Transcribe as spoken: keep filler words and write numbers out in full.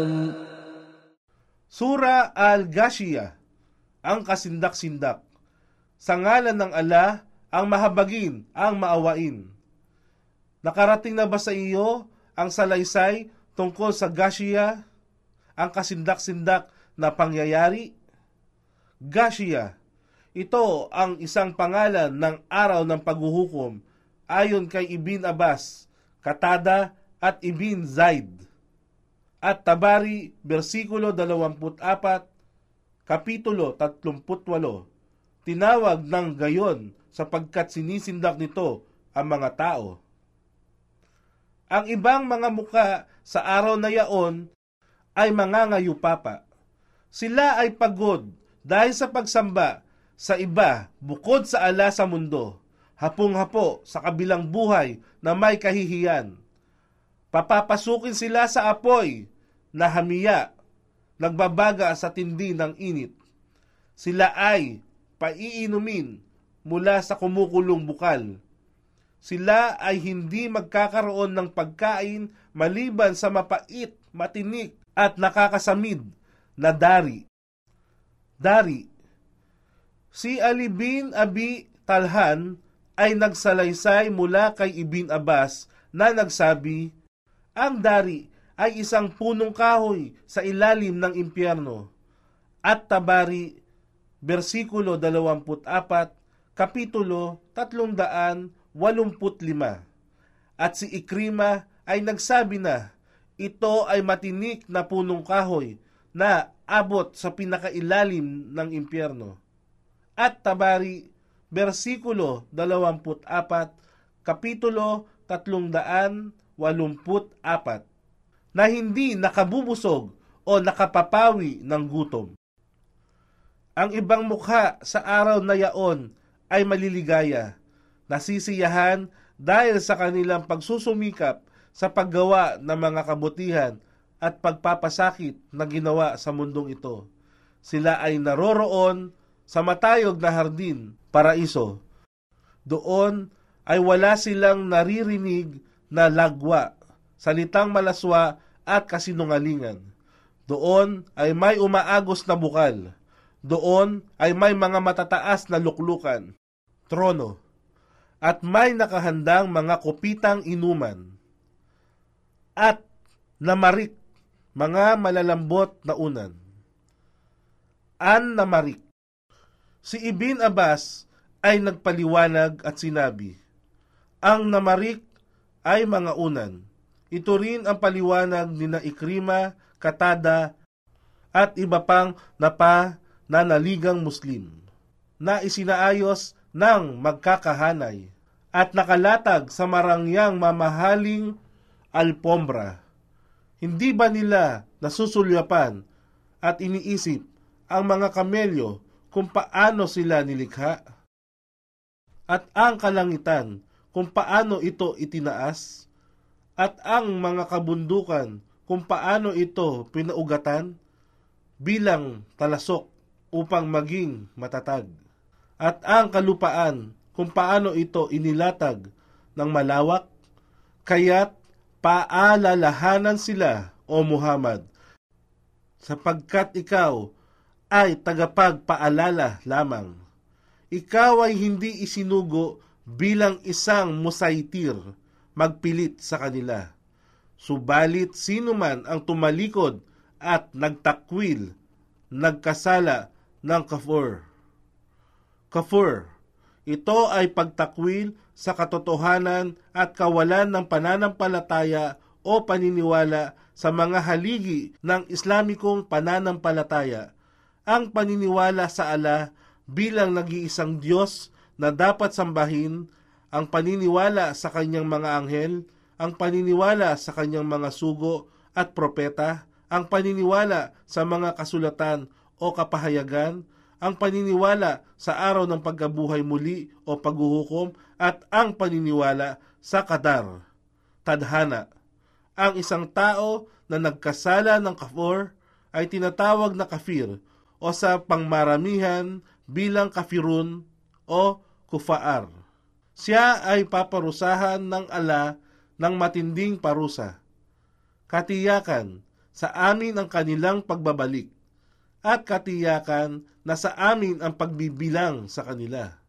Sura Al-Ghashiyah, ang kasindak-sindak. Sa ngalan ng Allah, ang mahabagin, ang maawain. Nakarating na ba sa iyo ang salaysay tungkol sa Ghashiyah, ang kasindak-sindak na pangyayari? Ghashiyah, ito ang isang pangalan ng araw ng paghuhukom ayon kay Ibn Abbas, Qatada at Ibn Zaid. At Tabari, versikulo dalawampu't apat, kapitulo tatlumput walo, tinawag ng gayon sapagkat sinisindak nito ang mga tao. Ang ibang mga muka sa araw na yaon ay mga ngayupapa. Sila ay pagod dahil sa pagsamba sa iba bukod sa ala sa mundo, hapong-hapo sa kabilang buhay na may kahihiyan. Papapasukin sila sa apoy na hamiya, nagbabaga sa tindi ng init. Sila ay paiinumin mula sa kumukulong bukal. Sila ay hindi magkakaroon ng pagkain maliban sa mapait, matinik at nakakasamid na dari. Dari. Si Ali bin Abi Talhan ay nagsalaysay mula kay Ibn Abbas na nagsabi, ang dari ay isang punong kahoy sa ilalim ng impyerno. At Tabari, versikulo dalawamput apat, kapitulo tatlong daan walumput lima. At si Ikrima ay nagsabi na, ito ay matinik na punong kahoy na abot sa pinakailalim ng impyerno. At Tabari, versikulo dalawamput apat, kapitulo tatlong daan walumput apat, na hindi nakabubusog o nakapapawi ng gutom. Ang ibang mukha sa araw na yaon ay maliligaya, nasisiyahan dahil sa kanilang pagsusumikap sa paggawa ng mga kabutihan at pagpapasakit na ginawa sa mundong ito. Sila ay naroroon sa matayog na hardin, paraiso. Doon ay wala silang naririnig na lagwa, salitang malaswa at kasinungalingan. Doon ay may umaagos na bukal. Doon ay may mga matataas na luklukan, trono, at may nakahandang mga kopitang inuman. At namarik, mga malalambot na unan. An namarik. Si Ibn Abbas ay nagpaliwanag at sinabi, ang namarik ay mga unan. Ito rin ang paliwanag ni na Ikrima, Qatada, at iba pang napananaligang Muslim, na isinaayos ng magkakahanay at nakalatag sa marangyang mamahaling alpombra. Hindi ba nila nasusulyapan at iniisip ang mga kamelyo kung paano sila nilikha? At ang kalangitan kung paano ito itinaas? At ang mga kabundukan kung paano ito pinaugatan bilang talasok upang maging matatag. At ang kalupaan kung paano ito inilatag ng malawak, kaya't paalalahanan sila, O Muhammad, sapagkat ikaw ay tagapagpaalala lamang. Ikaw ay hindi isinugo bilang isang musaitir, magpilit sa kanila. Subalit sino man ang tumalikod at nagtakwil, nagkasala ng kafur. Kafur, ito ay pagtakwil sa katotohanan at kawalan ng pananampalataya o paniniwala sa mga haligi ng Islamikong pananampalataya. Ang paniniwala sa Allah bilang nag-iisang Diyos na dapat sambahin, ang paniniwala sa kanyang mga anghel, ang paniniwala sa kanyang mga sugo at propeta, ang paniniwala sa mga kasulatan o kapahayagan, ang paniniwala sa araw ng pagkabuhay muli o paghuhukom, at ang paniniwala sa qadar, tadhana. Ang isang tao na nagkasala ng kafur ay tinatawag na kafir o sa pangmaramihan bilang kafirun o kufaar. Siya ay paparusahan ng Allah ng matinding parusa. Katiyakan, sa amin ang kanilang pagbabalik, at katiyakan na sa amin ang pagbibilang sa kanila.